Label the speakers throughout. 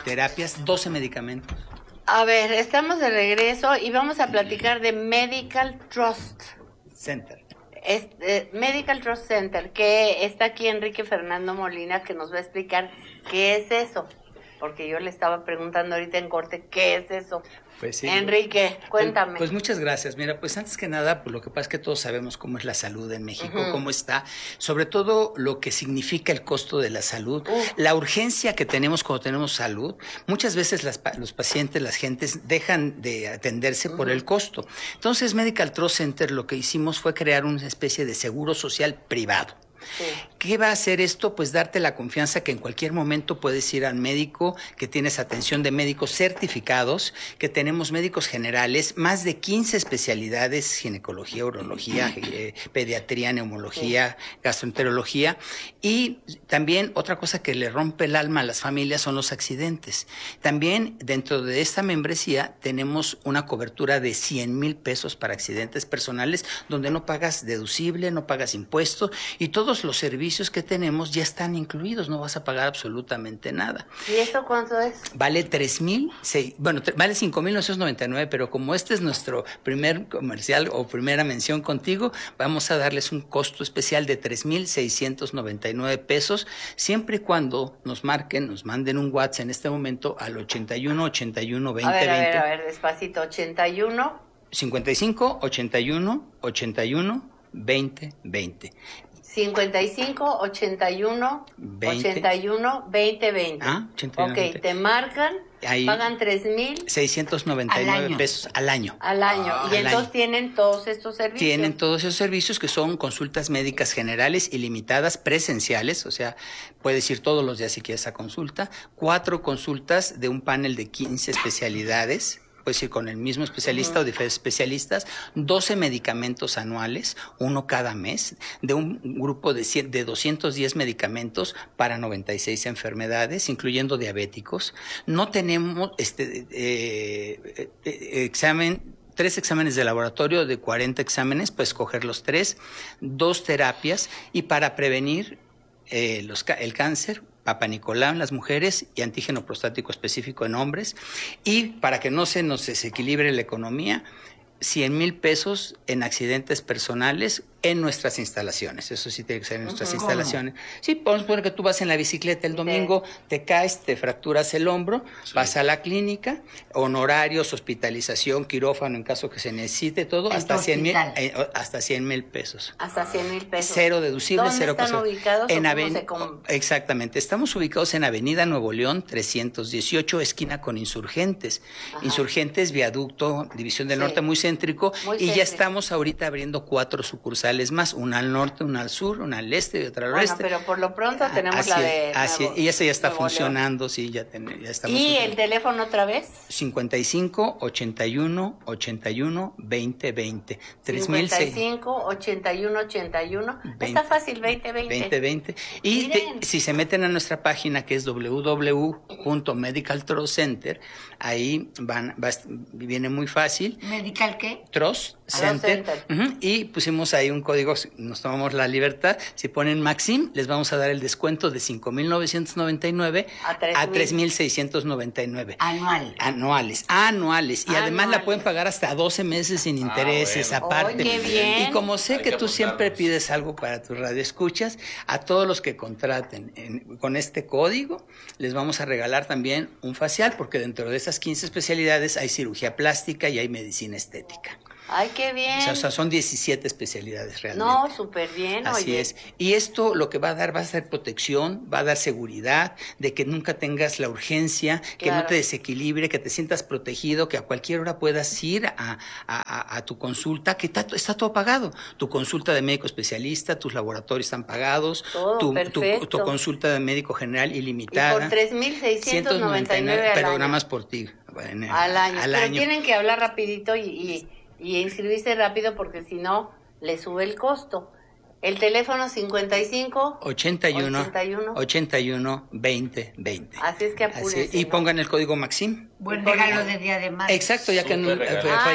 Speaker 1: terapias, 12 medicamentos.
Speaker 2: A ver, estamos de regreso y vamos a platicar de Medical Trust
Speaker 1: Center.
Speaker 2: Medical Trust Center, que está aquí Enrique Fernando Molina, que nos va a explicar qué es eso. Porque yo le estaba preguntando ahorita en corte, ¿qué es eso?
Speaker 1: Pues sí.
Speaker 2: Enrique, cuéntame.
Speaker 1: Pues muchas gracias. Mira, pues antes que nada, pues lo que pasa es que todos sabemos cómo es la salud en México, cómo está, sobre todo lo que significa el costo de la salud, la urgencia que tenemos cuando tenemos salud. Muchas veces los pacientes, las gentes dejan de atenderse por el costo. Entonces, Medical Trust Center lo que hicimos fue crear una especie de seguro social privado. Sí. ¿Qué va a hacer esto? Pues darte la confianza que en cualquier momento puedes ir al médico, que tienes atención de médicos certificados, que tenemos médicos generales, más de 15 especialidades, ginecología, urología, pediatría, neumología, gastroenterología. Y también otra cosa que le rompe el alma a las familias son los accidentes. También dentro de esta membresía tenemos una cobertura de 100,000 pesos para accidentes personales, donde no pagas deducible, no pagas impuestos y todos los servicios que tenemos ya están incluidos, no vas a pagar absolutamente nada.
Speaker 2: ¿Y esto cuánto es?
Speaker 1: Vale 5,999, pero como este es nuestro primer comercial o primera mención contigo, vamos a darles un costo especial de 3,699 pesos, siempre y cuando nos manden un WhatsApp en este momento al 81 81 20 20.
Speaker 2: A ver, despacito, 81
Speaker 1: 55 81 81 20 20.
Speaker 2: 55 81 20. 81 20 20.
Speaker 1: Ah, 81,
Speaker 2: ok,
Speaker 1: 20.
Speaker 2: Te marcan, ahí, pagan
Speaker 1: 3,699 pesos al año.
Speaker 2: Al año. Y entonces tienen todos estos servicios.
Speaker 1: Tienen todos esos servicios que son consultas médicas generales ilimitadas, presenciales, o sea, puedes ir todos los días si quieres a consulta, 4 consultas de un panel de 15 especialidades. Puedes ir con el mismo especialista o diferentes especialistas, 12 medicamentos anuales, uno cada mes, de un grupo de 210 medicamentos para 96 enfermedades, incluyendo diabéticos. No tenemos 3 exámenes de laboratorio de 40 exámenes, puedes escoger los 3, 2 terapias y para prevenir el cáncer, Papa Nicolau en las mujeres y antígeno prostático específico en hombres. Y para que no se nos desequilibre la economía, 100,000 pesos en accidentes personales en nuestras instalaciones. Eso sí tiene que ser en nuestras instalaciones. Sí, podemos poner que tú vas en la bicicleta el domingo, te caes, te fracturas el hombro, vas a la clínica, honorarios, hospitalización, quirófano en caso que se necesite, todo, hasta 100,000 pesos.
Speaker 2: Hasta 100,000 pesos.
Speaker 1: Cero deducible,
Speaker 2: ¿Dónde
Speaker 1: cero
Speaker 2: están ubicados?
Speaker 1: Exactamente. Estamos ubicados en Avenida Nuevo León, 318, esquina con Insurgentes. Ajá. Insurgentes, Viaducto, División del Norte, muy céntrico. Ya estamos ahorita abriendo 4 sucursales más, una al norte, una al sur, una al este y otra al oeste.
Speaker 2: Pero por lo pronto tenemos la de
Speaker 1: y esa ya está funcionando, sí, ya estamos.
Speaker 2: ¿Y el teléfono otra vez?
Speaker 1: 55 81 81 20 20.
Speaker 2: 55 81 81. 20. Está fácil, 20 20.
Speaker 1: 20 20. Y si se meten a nuestra página que es www.medicaltrustcenter, ahí viene muy fácil.
Speaker 2: ¿Medical qué?
Speaker 1: Trust Center. Y pusimos ahí un código, nos tomamos la libertad. Si ponen Maxim, les vamos a dar el descuento de 5,999 a 3,699. Anuales. Y además la pueden pagar hasta 12 meses sin intereses, aparte.
Speaker 2: ¡Qué bien!
Speaker 1: Y como sé que tú siempre pides algo para tu radioescuchas, a todos los que contraten con este código, les vamos a regalar también un facial, porque dentro de esas 15 especialidades hay cirugía plástica y hay medicina estética.
Speaker 2: ¡Ay, qué bien!
Speaker 1: O sea, son 17 especialidades realmente.
Speaker 2: No, súper bien,
Speaker 1: Así es. Y esto lo que va a ser protección, va a dar seguridad, de que nunca tengas la urgencia, que no te desequilibre, que te sientas protegido, que a cualquier hora puedas ir a tu consulta, que está todo pagado. Tu consulta de médico especialista, tus laboratorios están pagados, tu consulta de médico general ilimitada.
Speaker 2: Y por 3,699
Speaker 1: pero nada más por ti.
Speaker 2: Al año. Pero tienen que hablar rapidito y inscribirse rápido porque si no, le sube el costo. El teléfono 55
Speaker 1: 81 20 20.
Speaker 2: Así es que apúrense.
Speaker 1: Y pongan el código Maxim.
Speaker 3: Buen regalo de Día de Madre.
Speaker 1: Exacto, ya que
Speaker 2: super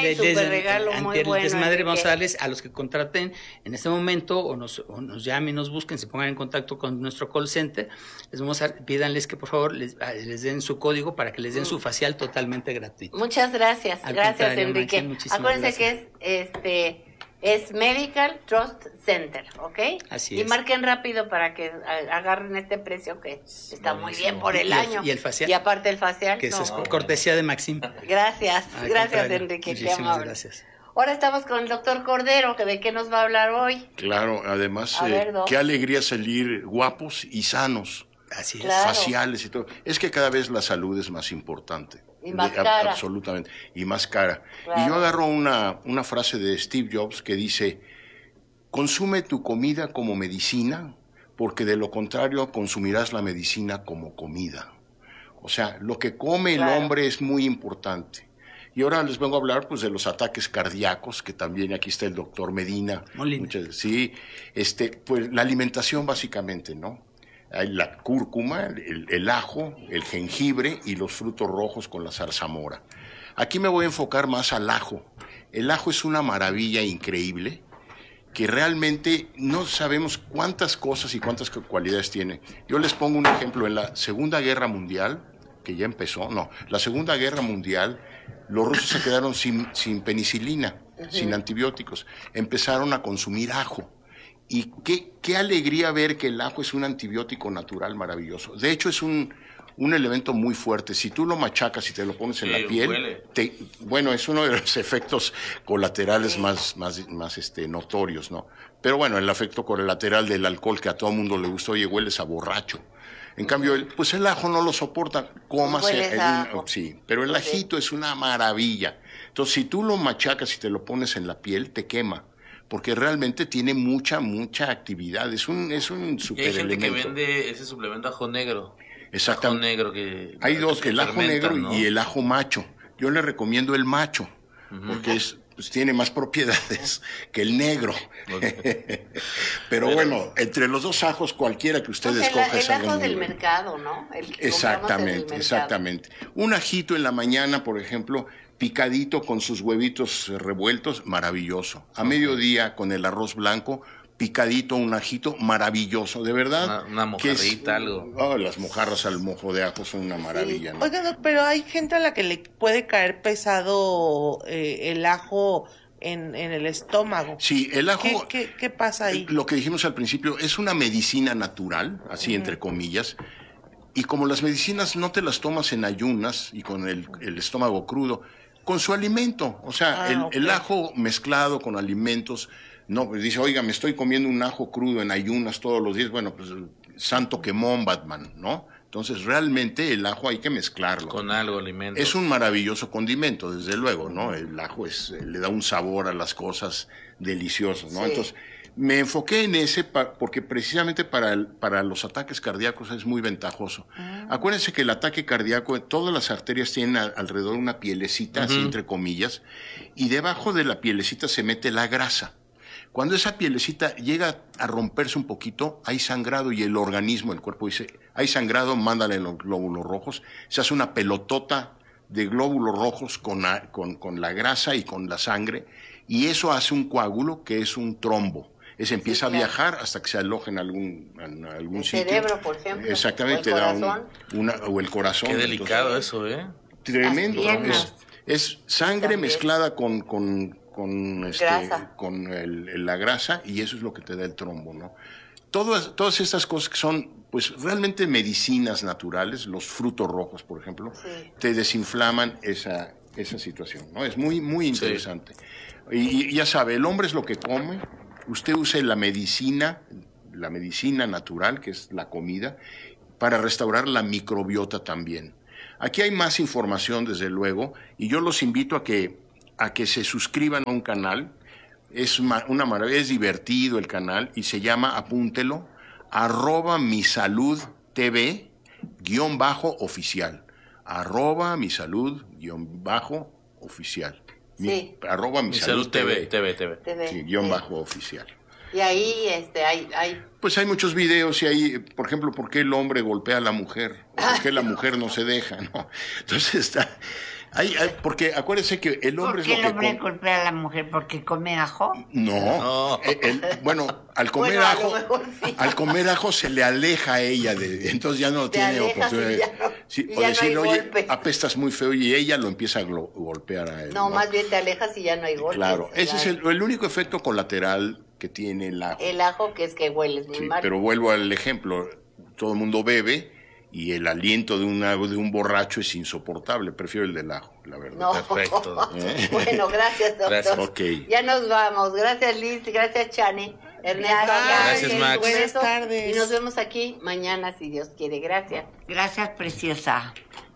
Speaker 2: regalo, muy bueno,
Speaker 1: desmadre, vamos
Speaker 2: Enrique.
Speaker 1: a darles a los que contraten en este momento o nos llamen, nos busquen, se pongan en contacto con nuestro call center, les vamos a pídanles que por favor les den su código para que les den su facial totalmente gratuito.
Speaker 2: Muchas gracias.
Speaker 1: Al
Speaker 2: Gracias,
Speaker 1: contrario,
Speaker 2: Enrique.
Speaker 1: Maxim, muchísimas
Speaker 2: Acuérdense
Speaker 1: gracias.
Speaker 2: que es Medical Trust Center, ¿ok?
Speaker 1: Así
Speaker 2: y
Speaker 1: es.
Speaker 2: marquen rápido para que agarren este precio que está muy bien por el año.
Speaker 1: Y el facial.
Speaker 2: Y aparte el facial.
Speaker 1: Que eso es
Speaker 2: no.
Speaker 1: cortesía de Maxim.
Speaker 2: Gracias,
Speaker 1: Al
Speaker 2: gracias,
Speaker 1: contrario,
Speaker 2: Enrique. Qué
Speaker 1: muchísimas
Speaker 2: amable.
Speaker 1: gracias.
Speaker 2: Ahora estamos con el doctor Cordero, que de qué nos va a hablar hoy.
Speaker 4: Claro, además,
Speaker 2: A ver, Doc.
Speaker 4: qué alegría salir guapos y sanos,
Speaker 1: Así es.
Speaker 2: Claro.
Speaker 4: faciales y todo. Es que cada vez la salud es más importante.
Speaker 2: Y más cara.
Speaker 4: Absolutamente, y más cara.
Speaker 2: Claro.
Speaker 4: Y yo agarro una frase de Steve Jobs que dice, consume tu comida como medicina, porque de lo contrario consumirás la medicina como comida. O sea, lo que come el
Speaker 2: Claro.
Speaker 4: hombre es muy importante. Y ahora les vengo a hablar pues de los ataques cardíacos, que también aquí está el doctor Medina.
Speaker 1: Molina.
Speaker 4: Sí, pues la alimentación básicamente, ¿no? Hay la cúrcuma, el ajo, el jengibre y los frutos rojos con la zarzamora. Aquí me voy a enfocar más al ajo. El ajo es una maravilla increíble que realmente no sabemos cuántas cosas y cuántas cualidades tiene. Yo les pongo un ejemplo. En la Segunda Guerra Mundial, que ya empezó, la Segunda Guerra Mundial, los rusos se quedaron sin penicilina, sin antibióticos. Empezaron a consumir ajo. Y qué alegría ver que el ajo es un antibiótico natural maravilloso. De hecho, es un elemento muy fuerte. Si tú lo machacas y te lo pones en la piel, bueno, es uno de los efectos colaterales más notorios, ¿no? Pero bueno, el efecto colateral del alcohol que a todo mundo le gusta, oye, hueles a borracho. En cambio, pues el ajo no lo soporta, cómase.
Speaker 2: Hueles a ajo.
Speaker 4: Sí, pero el ajito es una maravilla. Entonces, si tú lo machacas y te lo pones en la piel, te quema. Porque realmente tiene mucha actividad. Es un
Speaker 5: Y hay
Speaker 4: superelemento.
Speaker 5: gente que vende ese suplemento ajo negro.
Speaker 4: Exactamente.
Speaker 5: Ajo negro que
Speaker 4: Hay dos, el ajo
Speaker 5: fermentan,
Speaker 4: negro
Speaker 5: ¿no?
Speaker 4: y el ajo macho. Yo le recomiendo el macho, porque pues tiene más propiedades que el negro. Pero bueno, entre los dos ajos, cualquiera que ustedes
Speaker 2: Pues
Speaker 4: escojan.
Speaker 2: el ajo del mercado, ¿no? El que compramos en el mercado.
Speaker 4: Exactamente. Un ajito en la mañana, por ejemplo, picadito con sus huevitos revueltos, maravilloso. A mediodía con el arroz blanco, picadito, un ajito, maravilloso, de verdad.
Speaker 5: Una mojarrita, algo.
Speaker 4: Las mojarras al mojo de ajo son una maravilla, ¿no?
Speaker 6: Oiga, Doc, pero hay gente a la que le puede caer pesado el ajo en el estómago.
Speaker 4: Sí, el ajo...
Speaker 6: ¿Qué pasa ahí?
Speaker 4: Lo que dijimos al principio, es una medicina natural, así entre comillas, y como las medicinas no te las tomas en ayunas y con el estómago crudo, con su alimento, o sea, el ajo mezclado con alimentos, no, pues dice, oiga, me estoy comiendo un ajo crudo en ayunas todos los días, bueno, pues santo quemón, Batman, ¿no? Entonces, realmente el ajo hay que mezclarlo.
Speaker 5: Con algo, alimento.
Speaker 4: Es un maravilloso condimento, desde luego, ¿no? El ajo le da un sabor a las cosas deliciosas, ¿no?
Speaker 2: Sí.
Speaker 4: Entonces, me enfoqué en ese porque precisamente para los ataques cardíacos es muy ventajoso. Acuérdense que el ataque cardíaco, todas las arterias tienen alrededor una pielecita, así entre comillas, y debajo de la pielecita se mete la grasa. Cuando esa pielecita llega a romperse un poquito, hay sangrado y el organismo, el cuerpo dice, hay sangrado, mándale los glóbulos rojos, se hace una pelotota de glóbulos rojos con la grasa y con la sangre, y eso hace un coágulo que es un trombo. Ese empieza a viajar hasta que se aloja en algún sitio.
Speaker 2: El cerebro, por ejemplo.
Speaker 4: Exactamente,
Speaker 2: o el
Speaker 4: da
Speaker 2: corazón.
Speaker 4: o el corazón.
Speaker 5: Qué delicado
Speaker 4: Entonces,
Speaker 5: eso, ¿eh?
Speaker 4: tremendo.
Speaker 2: Las piernas.
Speaker 4: Es sangre
Speaker 2: También.
Speaker 4: mezclada con
Speaker 2: Grasa.
Speaker 4: la grasa, y eso es lo que te da el trombo, ¿no? Todas estas cosas que son pues realmente medicinas naturales, los frutos rojos, por ejemplo, te desinflaman esa situación, ¿no? Es muy interesante. Y ya sabe, el hombre es lo que come, usted use la medicina natural, que es la comida, para restaurar la microbiota también. Aquí hay más información, desde luego, y yo los invito a que se suscriban a un canal. Es una maravilla, es divertido el canal y se llama, apúntelo, @misaludtv_oficial. @misalud_oficial.
Speaker 2: Sí.
Speaker 4: @misaludtv.
Speaker 5: TV.
Speaker 4: Sí, _oficial.
Speaker 2: Y ahí hay
Speaker 4: Pues hay muchos videos y hay, por ejemplo, ¿por qué el hombre golpea a la mujer? ¿O ¿Por qué la mujer no se deja? ¿No? Entonces está... porque acuérdense que el hombre
Speaker 3: ¿Por qué
Speaker 4: es
Speaker 3: el
Speaker 4: lo que...
Speaker 3: hombre golpea a la mujer? ¿Porque come ajo?
Speaker 4: No. Bueno, al comer
Speaker 2: Bueno, a
Speaker 4: ajo,
Speaker 2: lo mejor sí.
Speaker 4: al comer ajo se le aleja a ella entonces ya no
Speaker 2: Te
Speaker 4: tiene
Speaker 2: alejas y
Speaker 4: oportunidad.
Speaker 2: ya no-
Speaker 4: Sí,
Speaker 2: y
Speaker 4: o
Speaker 2: ya no hay
Speaker 4: decirle, oye,
Speaker 2: golpes.
Speaker 4: apestas muy feo y ella lo empieza a golpear a él.
Speaker 2: No, más bien te alejas y ya no hay golpes.
Speaker 4: Claro, ese es
Speaker 2: Claro.
Speaker 4: el único efecto colateral que tiene el ajo.
Speaker 2: El ajo, que es que hueles muy
Speaker 4: Sí,
Speaker 2: mal.
Speaker 4: pero vuelvo al ejemplo, todo el mundo bebe y el aliento de un borracho es insoportable, prefiero el del ajo, la verdad.
Speaker 2: No.
Speaker 5: Perfecto.
Speaker 2: Bueno, gracias, doctor.
Speaker 5: Gracias.
Speaker 4: Ok.
Speaker 2: Ya nos vamos. Gracias, Liz. Gracias, Chane. Ernesto.
Speaker 5: Gracias, Max.
Speaker 2: Un beso.
Speaker 6: Buenas tardes.
Speaker 2: Y nos vemos aquí mañana, si Dios quiere. Gracias.
Speaker 3: Gracias, preciosa.